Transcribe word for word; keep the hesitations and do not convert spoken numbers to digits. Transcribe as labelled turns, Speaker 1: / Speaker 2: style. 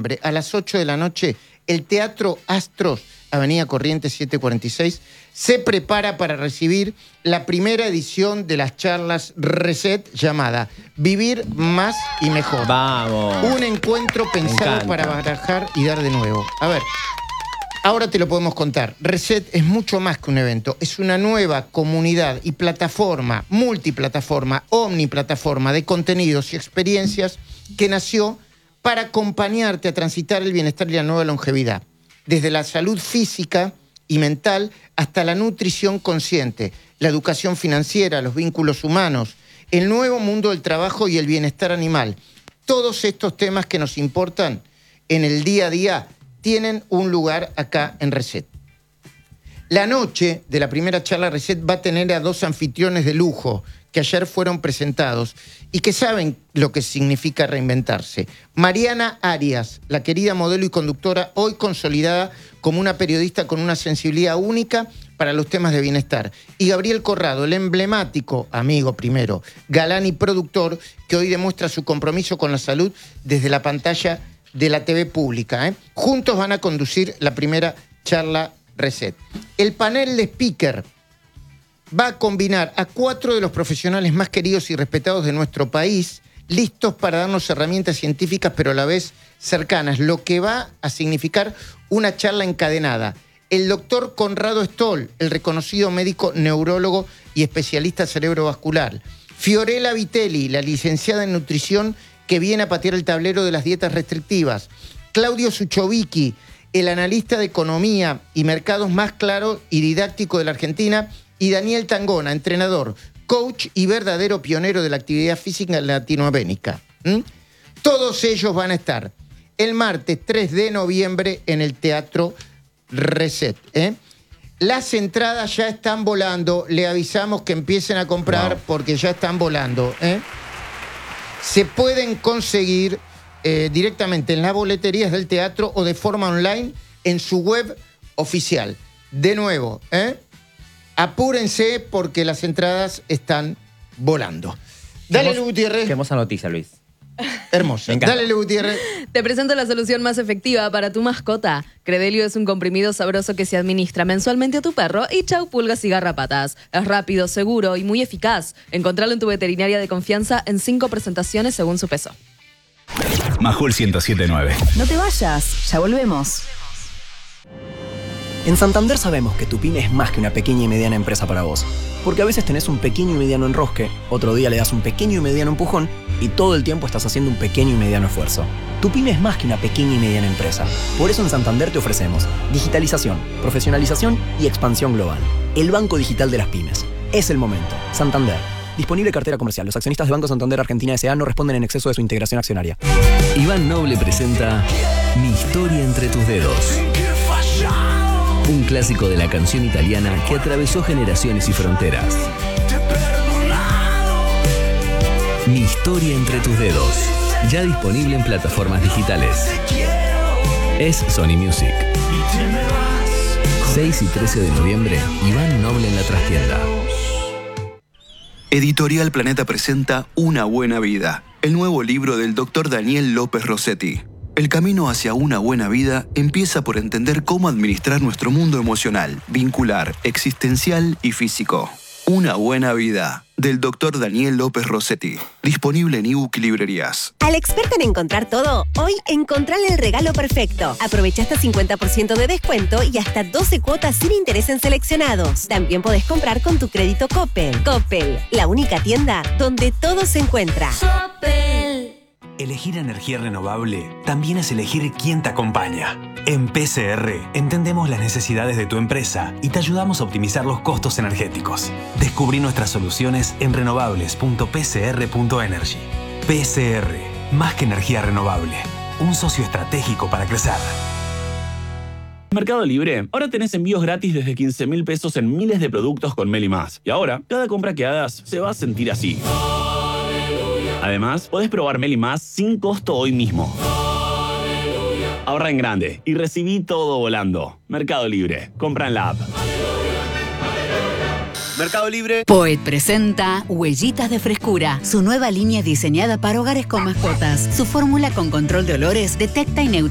Speaker 1: noviembre, a las ocho de la noche, el Teatro Astros, Avenida Corrientes setecientos cuarenta y seis, se prepara para recibir la primera edición de las charlas Reset llamada Vivir Más y Mejor.
Speaker 2: ¡Vamos!
Speaker 1: Un encuentro pensado para barajar y dar de nuevo. A ver, ahora te lo podemos contar. Reset es mucho más que un evento. Es una nueva comunidad y plataforma, multiplataforma, omniplataforma de contenidos y experiencias que nació para acompañarte a transitar el bienestar y la nueva longevidad. Desde la salud física y mental hasta la nutrición consciente, la educación financiera, los vínculos humanos, el nuevo mundo del trabajo y el bienestar animal. Todos estos temas que nos importan en el día a día tienen un lugar acá en Reset. La noche de la primera charla Reset va a tener a dos anfitriones de lujo que ayer fueron presentados y que saben lo que significa reinventarse. Mariana Arias, la querida modelo y conductora, hoy consolidada como una periodista con una sensibilidad única para los temas de bienestar. Y Gabriel Corrado, el emblemático, amigo primero, galán y productor, que hoy demuestra su compromiso con la salud desde la pantalla de la T V pública. ¿eh? Juntos van a conducir la primera charla Reset. El panel de speaker va a combinar a cuatro de los profesionales más queridos y respetados de nuestro país, listos para darnos herramientas científicas, pero a la vez cercanas, lo que va a significar una charla encadenada. El doctor Conrado Stoll, el reconocido médico neurólogo y especialista cerebrovascular. Fiorella Vitelli, la licenciada en nutrición que viene a patear el tablero de las dietas restrictivas. Claudio Suchovicki, el analista de economía y mercados más claro y didáctico de la Argentina. Y Daniel Tangona, entrenador, coach y verdadero pionero de la actividad física latinoamérica. ¿Mm? Todos ellos van a estar el martes tres de noviembre en el Teatro Reset. ¿eh? Las entradas ya están volando. Le avisamos que empiecen a comprar wow. porque ya están volando. ¿eh? Se pueden conseguir eh, directamente en las boleterías del teatro o de forma online en su web oficial. De nuevo, ¿eh? apúrense porque las entradas están volando. Dale, Lu Gutiérrez.
Speaker 2: Qué hermosa noticia, Luis.
Speaker 1: Hermosa. Dale, Lu Gutiérrez.
Speaker 3: Te presento la solución más efectiva para tu mascota. Credelio es un comprimido sabroso que se administra mensualmente a tu perro y chau pulgas y garrapatas. Es rápido, seguro y muy eficaz. Encontralo en tu veterinaria de confianza en cinco presentaciones según su peso.
Speaker 4: Majul ciento siete punto nueve.
Speaker 5: No te vayas, ya volvemos.
Speaker 6: En Santander sabemos que tu pyme es más que una pequeña y mediana empresa para vos. Porque a veces tenés un pequeño y mediano enrosque, otro día le das un pequeño y mediano empujón y todo el tiempo estás haciendo un pequeño y mediano esfuerzo. Tu pyme es más que una pequeña y mediana empresa. Por eso en Santander te ofrecemos digitalización, profesionalización y expansión global. El banco digital de las pymes. Es el momento. Santander. Disponible cartera comercial. Los accionistas de Banco Santander Argentina S A no responden en exceso de su integración accionaria.
Speaker 4: Iván Noble presenta Mi historia entre tus dedos. Un clásico de la canción italiana que atravesó generaciones y fronteras. Mi historia entre tus dedos. Ya disponible en plataformas digitales. Es Sony Music. seis y trece de noviembre, Iván Noble en la trastienda.
Speaker 7: Editorial Planeta presenta Una buena vida, el nuevo libro del doctor Daniel López Rossetti. El camino hacia una buena vida empieza por entender cómo administrar nuestro mundo emocional, vincular, existencial y físico. Una buena vida, del doctor Daniel López Rossetti. Disponible en ebook y librerías.
Speaker 8: Al experto en encontrar todo, hoy encontrale el regalo perfecto. Aprovecha hasta cincuenta por ciento de descuento y hasta doce cuotas sin interés en seleccionados. También podés comprar con tu crédito Coppel. Coppel, la única tienda donde todo se encuentra. Coppel.
Speaker 9: Elegir energía renovable también es elegir quién te acompaña. En P C R entendemos las necesidades de tu empresa y te ayudamos a optimizar los costos energéticos. Descubrí nuestras soluciones en renovables punto p c r punto energy. P C R, más que energía renovable, un socio estratégico para crecer.
Speaker 10: Mercado Libre, ahora tenés envíos gratis desde quince mil pesos en miles de productos con Meli Más. Y ahora, cada compra que hagas se va a sentir así. Además, podés probar Meli Más sin costo hoy mismo. Ahorra en grande y recibí todo volando. Mercado Libre. Compra en la app.
Speaker 7: Mercado Libre.
Speaker 5: Poet presenta Huellitas de Frescura, su nueva línea diseñada para hogares con mascotas. Su fórmula con control de olores detecta y neutraliza